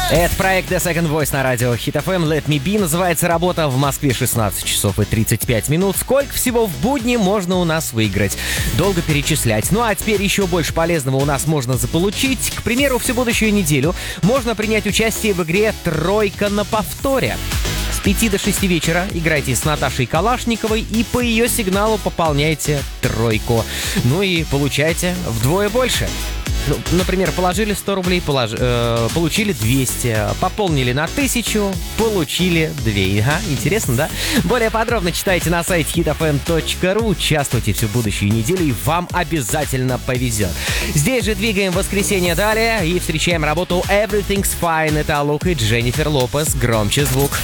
Это проект The Second Voice на радио Hit FM. Let Me Be называется работа. В Москве 16 часов и 35 минут. Сколько всего в будни можно у нас выиграть? Долго перечислять. Ну а теперь еще больше полезного у нас можно заполучить. К примеру, всю будущую неделю можно принять участие в игре «Тройка на повторе». С 5 до 6 вечера играйте с Наташей Калашниковой и по ее сигналу пополняйте тройку. Ну и получайте вдвое больше. Ну, например, положили 100 рублей, получили 200, пополнили на 1000, получили 2. Ага, интересно, да? Более подробно читайте на сайте hitfm.ru, участвуйте всю будущую неделю, и вам обязательно повезет. Здесь же двигаем воскресенье далее и встречаем работу Everything's Fine. Это Алока и Дженнифер Лопес. Громче звук.